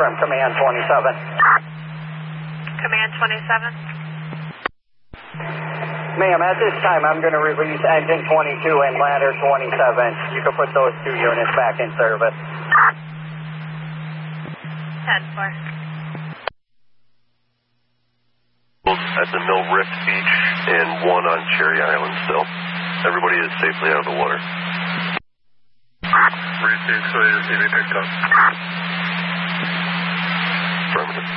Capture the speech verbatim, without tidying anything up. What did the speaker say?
from Command twenty-seven. Command twenty-seven. Ma'am, at this time, I'm going to release engine twenty-two and ladder twenty-seven. You can put those two units back in service. ten four. At the Mill Rift Beach and one on Cherry Island still. Everybody is safely out of the water. Three six, so you see me picked up. Affirmative.